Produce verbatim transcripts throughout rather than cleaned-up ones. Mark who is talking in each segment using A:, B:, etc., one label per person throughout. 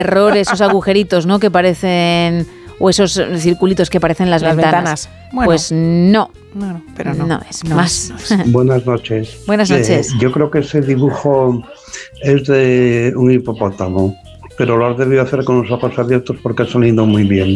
A: errores, esos agujeritos, ¿no? Que parecen, o esos circulitos que parecen las, las ventanas. ventanas. Bueno, pues no.
B: No, pero no.
A: No es
B: no
A: más.
B: Es, no es.
C: Buenas noches.
A: Buenas noches.
C: Eh, yo creo que ese dibujo es de un hipopótamo, pero lo has debido hacer con los ojos abiertos porque ha salido muy bien.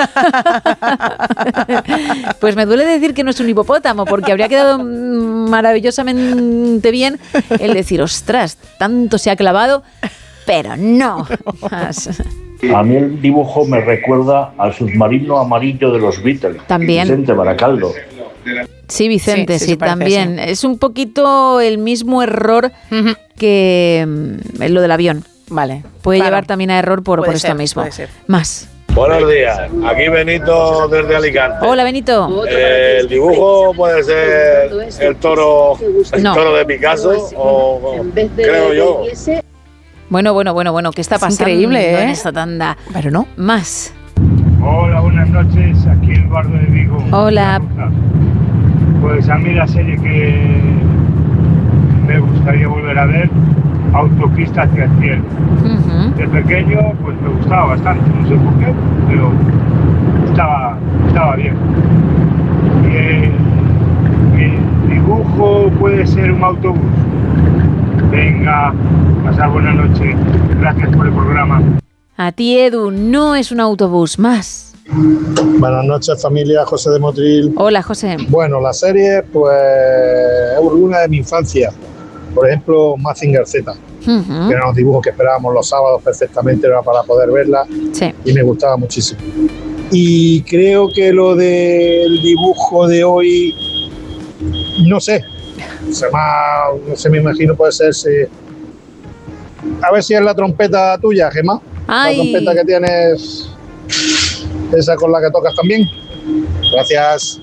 A: Pues me duele decir que no es un hipopótamo, porque habría quedado maravillosamente bien el decir, ostras, tanto se ha clavado, pero no.
D: A mí el dibujo me recuerda al submarino amarillo de los Beatles.
A: También.
D: Vicente Baracaldo.
A: Sí, Vicente, sí, sí, sí también.
B: Parece, sí.
A: Es un poquito el mismo error uh-huh. que mm, lo del avión.
B: Vale.
A: Puede
B: claro.
A: llevar también a error por, por
B: ser,
A: esto mismo.
B: Puede ser.
A: Más.
E: Buenos días, aquí Benito desde Alicante.
A: Hola, Benito.
E: Eh, el dibujo puede ser el toro, el
A: no.
E: toro de Picasso o, o creo yo.
A: Bueno, bueno, bueno, bueno, ¿qué está pasando?
B: Es increíble, ¿eh?
A: En esta tanda.
B: Pero no.
A: Más.
F: Hola, buenas noches, aquí Eduardo de Vigo.
A: Hola.
F: Pues a mí la serie que me gustaría volver a ver, Autopista hacia el cielo. Uh-huh. De pequeño pues me gustaba bastante, no sé por qué, pero estaba, estaba bien. Y el, el dibujo puede ser un autobús. Venga, pasar buena noche. Gracias por el programa.
A: A ti, Edu, no es un autobús. Más.
G: Buenas noches, familia. José de Motril.
A: Hola, José.
G: Bueno, la serie, pues, es una de mi infancia. Por ejemplo, Mazinger Z, uh-huh. que eran los dibujos que esperábamos los sábados perfectamente para poder verla.
A: Sí.
G: Y me gustaba muchísimo. Y creo que lo del dibujo de hoy, no sé, se me, no sé, me imagino puede ser... Si, a ver si es la trompeta tuya, Gemma.
A: Ay.
G: La trompeta que tienes, esa con la que tocas también. Gracias.